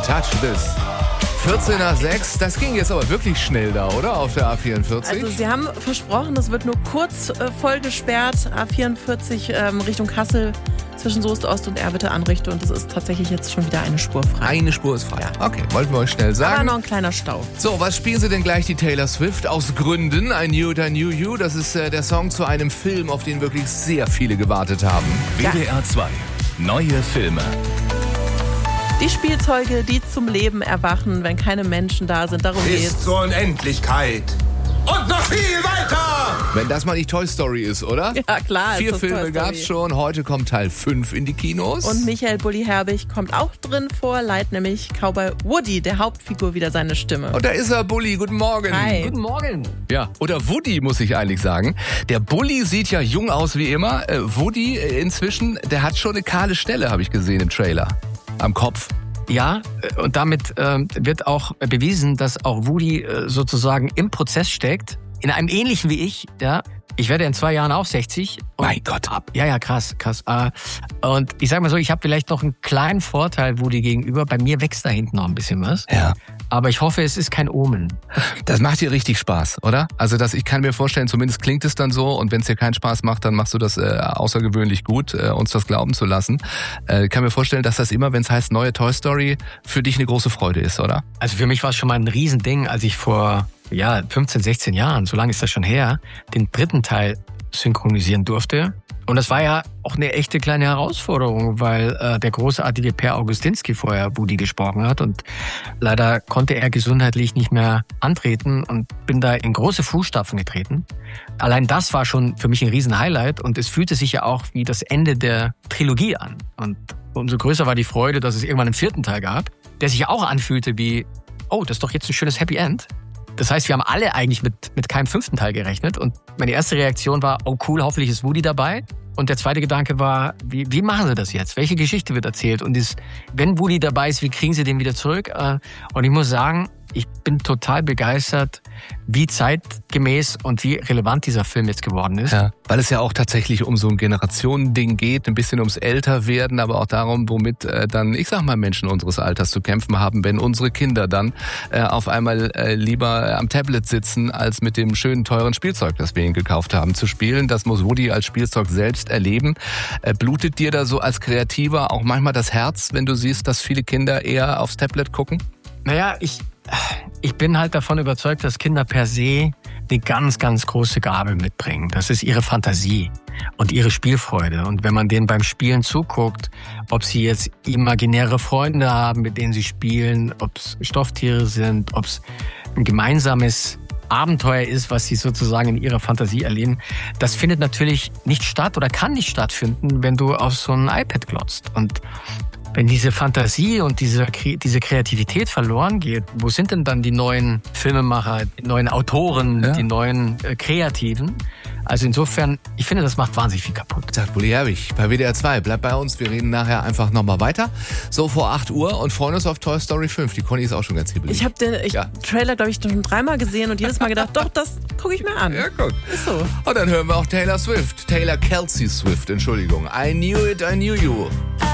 Can't Touch This. 14 nach 6, das ging jetzt aber wirklich schnell da, oder? Auf der A44? Also sie haben versprochen, das wird nur kurz voll gesperrt. A44 Richtung Kassel zwischen Soest Ost und Erwitte Anrichte. Und das ist tatsächlich jetzt schon wieder eine Spur frei. Eine Spur ist frei. Ja. Okay, wollten wir euch schnell sagen. Aber noch ein kleiner Stau. So, was spielen Sie denn gleich, die Taylor Swift? Aus Gründen. I Knew It, I Knew You. Das ist der Song zu einem Film, auf den wirklich sehr viele gewartet haben. WDR 2. Neue Filme. Die Spielzeuge, die zum Leben erwachen, wenn keine Menschen da sind. Darum geht's. Bis zur Unendlichkeit. Und noch viel weiter! Wenn das mal nicht Toy Story ist, oder? Ja, klar. 4 Filme gab's schon. Heute kommt Teil 5 in die Kinos. Und Michael Bulli Herbig kommt auch drin vor, leiht nämlich Cowboy Woody, der Hauptfigur, wieder seine Stimme. Und da ist er, Bulli. Guten Morgen. Hi. Guten Morgen. Ja, oder Woody, muss ich eigentlich sagen. Der Bulli sieht ja jung aus wie immer. Woody inzwischen, der hat schon eine kahle Stelle, habe ich gesehen im Trailer. Am Kopf. Ja, und damit wird auch bewiesen, dass auch Woody sozusagen im Prozess steckt. In einem ähnlichen wie ich, ja. Ich werde in 2 Jahren auch 60. Mein Gott. Ja, krass. Und ich sag mal so, ich habe vielleicht noch einen kleinen Vorteil Woody gegenüber. Bei mir wächst da hinten noch ein bisschen was. Ja. Aber ich hoffe, es ist kein Omen. Das macht dir richtig Spaß, oder? Also ich kann mir vorstellen, zumindest klingt es dann so. Und wenn es dir keinen Spaß macht, dann machst du das außergewöhnlich gut, uns das glauben zu lassen. Ich kann mir vorstellen, dass das immer, wenn es heißt neue Toy Story, für dich eine große Freude ist, oder? Also für mich war es schon mal ein Riesending, als ich vor 15, 16 Jahren, so lange ist das schon her, den 3. Teil synchronisieren durfte. Und das war ja auch eine echte kleine Herausforderung, weil der großartige Per Augustinski vorher Woody gesprochen hat. Und leider konnte er gesundheitlich nicht mehr antreten und bin da in große Fußstapfen getreten. Allein das war schon für mich ein Riesen-Highlight und es fühlte sich ja auch wie das Ende der Trilogie an. Und umso größer war die Freude, dass es irgendwann einen 4. Teil gab, der sich auch anfühlte wie, oh, das ist doch jetzt ein schönes Happy End. Das heißt, wir haben alle eigentlich mit keinem 5. Teil gerechnet. Und meine erste Reaktion war, oh cool, hoffentlich ist Woody dabei. Und der zweite Gedanke war, wie machen sie das jetzt? Welche Geschichte wird erzählt? Und wenn Woody dabei ist, wie kriegen sie den wieder zurück? Und ich muss sagen, ich bin total begeistert, wie zeitgemäß und wie relevant dieser Film jetzt geworden ist. Ja, weil es ja auch tatsächlich um so ein Generationending geht, ein bisschen ums Älterwerden, aber auch darum, womit dann, ich sag mal, Menschen unseres Alters zu kämpfen haben, wenn unsere Kinder dann auf einmal lieber am Tablet sitzen, als mit dem schönen, teuren Spielzeug, das wir ihnen gekauft haben, zu spielen. Das muss Woody als Spielzeug selbst erleben. Blutet dir da so als Kreativer auch manchmal das Herz, wenn du siehst, dass viele Kinder eher aufs Tablet gucken? Naja, ich bin halt davon überzeugt, dass Kinder per se eine ganz, ganz große Gabe mitbringen. Das ist ihre Fantasie und ihre Spielfreude. Und wenn man denen beim Spielen zuguckt, ob sie jetzt imaginäre Freunde haben, mit denen sie spielen, ob es Stofftiere sind, ob es ein gemeinsames Abenteuer ist, was sie sozusagen in ihrer Fantasie erleben, das findet natürlich nicht statt oder kann nicht stattfinden, wenn du auf so ein iPad glotzt. Und wenn diese Fantasie und diese Kreativität verloren geht, wo sind denn dann die neuen Filmemacher, die neuen Autoren, die neuen Kreativen? Also insofern, ich finde, das macht wahnsinnig viel kaputt. Sagt Bulli Herbig bei WDR 2. Bleibt bei uns, wir reden nachher einfach nochmal weiter. So vor 8 Uhr und freuen uns auf Toy Story 5. Die Conny ist auch schon ganz hibbelig. Ich habe den Trailer, glaube ich, schon 3-mal gesehen und jedes Mal gedacht, doch, das gucke ich mir an. Ja, gut. Ist so. Und dann hören wir auch Taylor Kelsey Swift, Entschuldigung. I Knew It, I Knew You.